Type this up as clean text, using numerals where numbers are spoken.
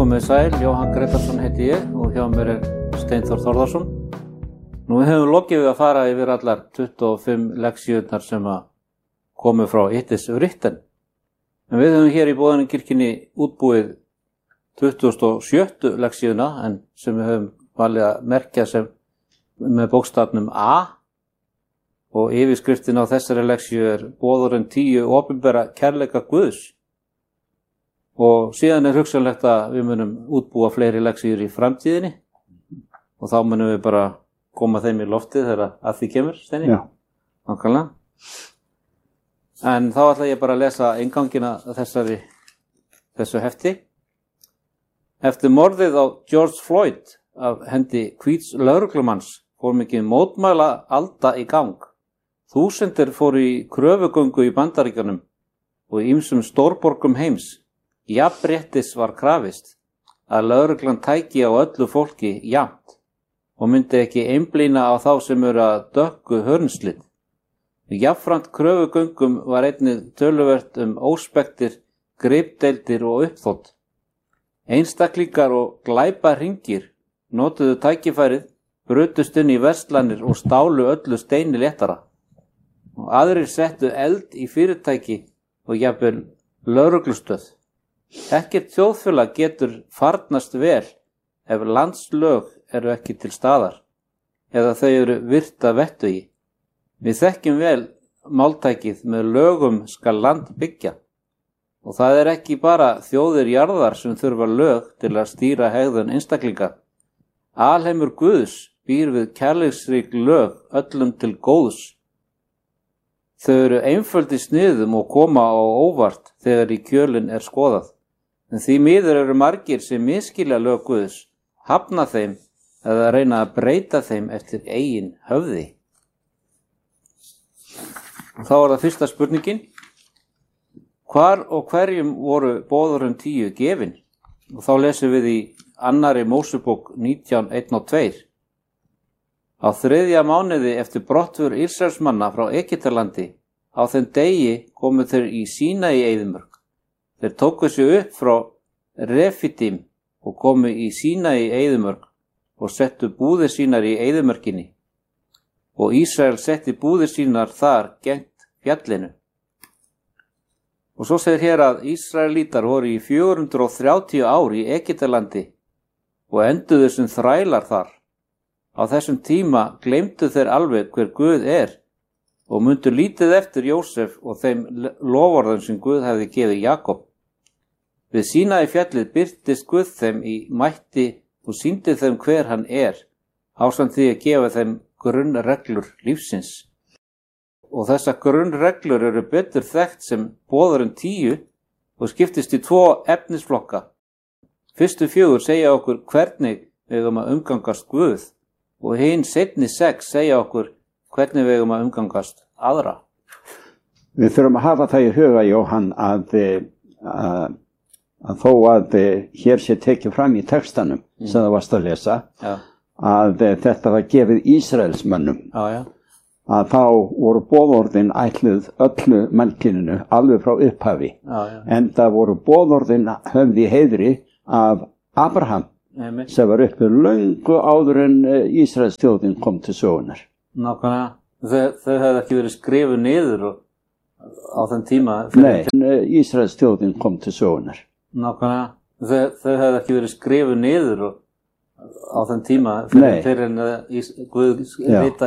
komið sæl, Jóhann Gretarsson heiti ég og hjá mér Steinþór Þórðarsson. Nú við höfum lokið við að fara yfir allar 25 leksíurnar sem að komu frá Yttis Ritten. En við höfum hér í Boðunarkirkjunni útbúið 27. leksíuna en sem við höfum valið að merkja sem með bókstafnum A og yfirskriftin á þessari leksíu Boðorinn 10 opinbera kærleika Guðs. Og síðan hugsanlegt að við munum útbúa fleiri leksíur í framtíðinni og þá munum við bara koma þeim í loftið þegar að því kemur, Steini? Já. Nákvæmlega. En þá ætla ég bara að lesa inngangina þessu hefti. Eftir morðið á George Floyd af hendi hvíts lögreglumanns fór mikið mótmæla alda í gang. Þúsundir fóru í kröfugöngu í Bandaríkjunum og í ýmsum stórborgum heims. Jafnréttis var krafist að lögreglan tæki á öllu fólki jafnt og myndi ekki einblína á þá sem eru að dökku hörnslit. Jafnframt kröfugöngum var einnig töluvert óspektir, gripdeildir og uppþot. Einstaklingar og glæpahringir notuðu tækifærið, brutust inn í verslanir og stálu öllu steini léttara. Og aðrir settu eld í fyrirtæki og jafnvel lögreglustöð. Ekkert þjóðfélag getur farnast vel ef landslög eru ekki til staðar eða þau eru virt að vettugi. Við þekkjum vel máltækið með lögum skal land byggja og það ekki bara þjóðir jarðar sem þurfa lög til að stýra hegðun einstaklinga. Alheimur Guðs býr við kærleiksrík lög öllum til góðs. Þau eru einföld í sniðum og koma á óvart þegar í kjölinn skoðað. En því miður eru margir sem misskilja lög Guðs, hafna þeim eða reyna að breyta þeim eftir eigin höfði. Þá það fyrsta spurningin. Hvar og hverjum voru boðorinn 10 gefin? Og þá lesum við í 2. Mósebók 19:1-2. Á 3. mánuði eftir brottför Ísraelsmanna frá Egyptalandi, á þeim degi komu þeir í Sínaí eyðimörk. Þeir tóku sig upp frá Refidim og komu í Sínaí eyðimörk og settu búðir sínar í eyðimörkinni. Og Ísrael setti búðir sínar þar gegnt fjallinu. Og svo segir hér að Ísraelítar voru í 430 ár í Egyptalandi og enduðu sem þrælar þar. Á þessum tíma gleymdu þeir alveg hver Guð og mundu lítið eftir Jósef og þeim loforðum sem Guð hefði gefið Jakob. Við Sínaí fjallið birtist Guð þeim í mætti og sýndi þeim hver hann ásamt því að gefa þeim grunnreglur lífsins. Og þessar grunnreglur eru betur þekkt sem boðorinn 10 og skiptist í 2 efnisflokka. Fyrstu 4 segja okkur hvernig við eigum að umgangast Guð og hin seinni 6 segja okkur hvernig við eigum að umgangast aðra. Við þurfum að hafa það í huga, Jóhann, að þó að hér sé tekið fram í textanum sem það varst að lesa, að þetta var gefið Ísraelsmönnum, að þá voru boðorðin ætluð öllu mannkyninu alveg frá upphafi, en það voru boðorðin höfð í heiðri af Abraham, sem var uppi löngu áður en Ísraels þjóðin kom til sögunar. Nákvæmlega. Þau hefði ekki verið skrifuð niður á þeim tíma? Nei, Ísraels þjóðin kom til sögunar. Nákvæmlega. Þau hefði ekki verið skrifuð niður á þeim tíma fyrir en Guð ritaði